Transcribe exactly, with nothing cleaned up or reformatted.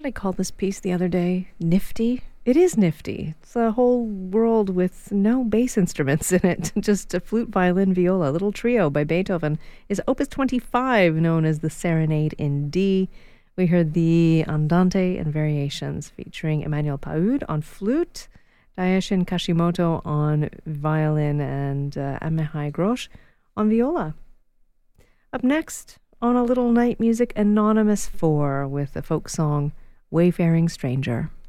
did I call this piece the other day? Nifty? It is nifty. It's a whole world with no bass instruments in it. Just a flute, violin, viola. Little trio by Beethoven is Opus twenty-five, known as the Serenade in D. We heard the Andante and Variations featuring Emmanuel Paoud on flute, Daishin Kashimoto on violin, and uh, Amehai Grosh on viola. Up next, on A Little Night Music, Anonymous four with the folk song Wayfaring Stranger.